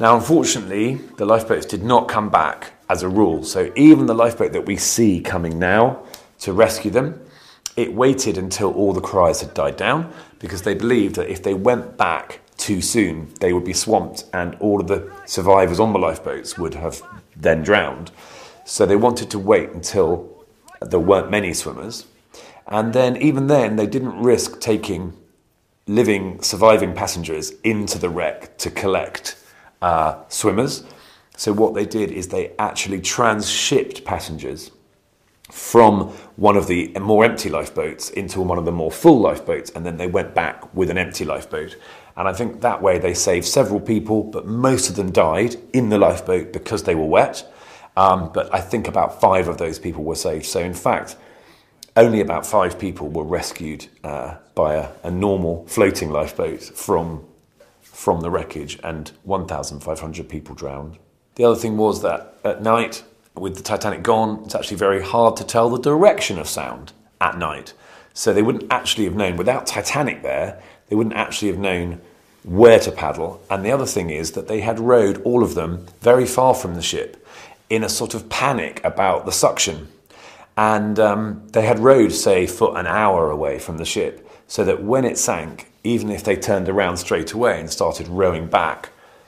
Now, unfortunately, the lifeboats did not come back as a rule. So even the lifeboat that we see coming now to rescue them, it waited until all the cries had died down, because they believed that if they went back too soon, they would be swamped and all of the survivors on the lifeboats would have then drowned. So they wanted to wait until there weren't many swimmers. And then, even then, they didn't risk taking living, surviving passengers into the wreck to collect swimmers. So what they did is they actually transshipped passengers from one of the more empty lifeboats into one of the more full lifeboats, and then they went back with an empty lifeboat. And I think that way they saved several people, but most of them died in the lifeboat because they were wet. But I think about 5 of those people were saved. So in fact, only about 5 people were rescued by a normal floating lifeboat from the wreckage, and 1,500 people drowned. The other thing was that at night, with the Titanic gone, it's actually very hard to tell the direction of sound at night. So they wouldn't actually have known, without Titanic there, they wouldn't actually have known where to paddle. And the other thing is that they had rowed, all of them, very far from the ship in a sort of panic about the suction. And they had rowed, say, for an hour away from the ship, so that when it sank, even if they turned around straight away and started rowing back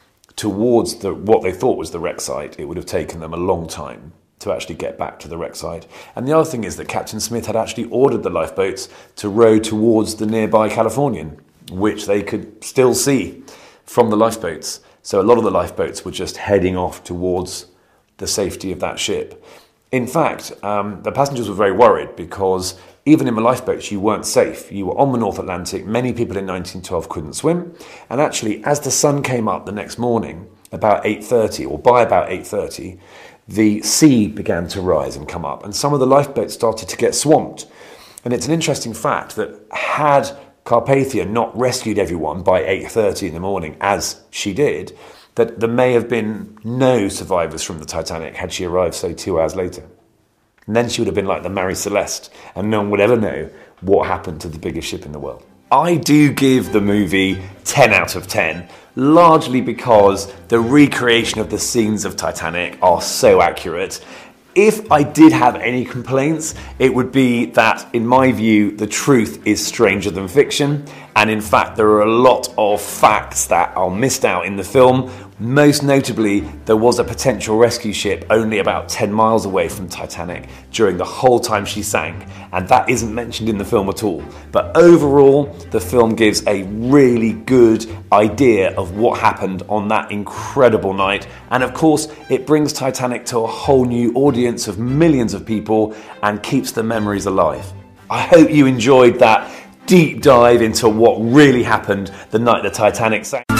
towards what they thought was the wreck site, it would have taken them a long time to actually get back to the wreck site. And the other thing is that Captain Smith had actually ordered the lifeboats to row towards the nearby Californian, which they could still see from the lifeboats. So a lot of the lifeboats were just heading off towards the safety of that ship. In fact, the passengers were very worried, because even in the lifeboats, you weren't safe. You were on the North Atlantic. Many people in 1912 couldn't swim. And actually, as the sun came up the next morning, about 8:30, or by about 8:30, the sea began to rise and come up. And some of the lifeboats started to get swamped. And it's an interesting fact that had Carpathia not rescued everyone by 8:30 in the morning, as she did, that there may have been no survivors from the Titanic had she arrived, say, 2 hours later. And then she would have been like the Marie Celeste, and no one would ever know what happened to the biggest ship in the world. I do give the movie 10 out of 10, largely because the recreation of the scenes of Titanic are so accurate. If I did have any complaints, it would be that, in my view, the truth is stranger than fiction. And in fact, there are a lot of facts that are missed out in the film. Most notably, there was a potential rescue ship only about 10 miles away from Titanic during the whole time she sank. And that isn't mentioned in the film at all. But overall, the film gives a really good idea of what happened on that incredible night. And of course, it brings Titanic to a whole new audience of millions of people and keeps the memories alive. I hope you enjoyed that deep dive into what really happened the night the Titanic sank.